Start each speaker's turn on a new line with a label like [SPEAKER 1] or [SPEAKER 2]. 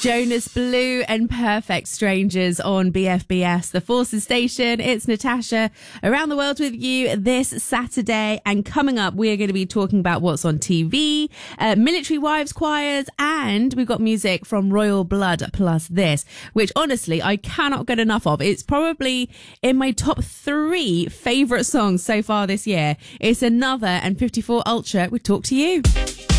[SPEAKER 1] Jonas Blue and Perfect Strangers on BFBS, the Forces Station. It's Natasha around the world with you this Saturday. And coming up, we are going to be talking about what's on TV, military wives choirs, and we've got music from Royal Blood plus this, which honestly, I cannot get enough of. It's probably in my top 3 favourite songs so far this year. It's Another and 54 Ultra with Talk to You.